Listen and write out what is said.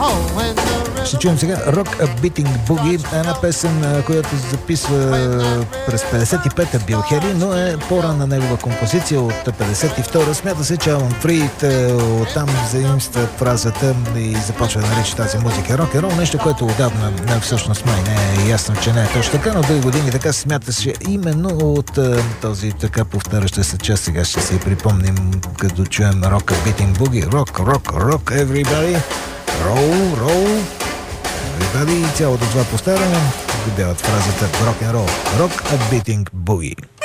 Ще чуем сега Rock a Beating Boogie, една песен, която записва през 55-та Бил Хери, но е по-ранна негова композиция от 52-та. Смята се, че Алън Фрид оттам заимства фразата и започва да нарича тази музика рок-н-рол, нещо, което отдавна всъщност май не е ясно, че не е точно така, но дълги години така се смяташе именно от този така повтаряща се част. Сега ще си припомним, като чуем Rock a Beating Boogie. Rock, everybody! Roll, everybody! И цялото това повтаряне добяват фразата rock and roll. Rock a Beating Boogie.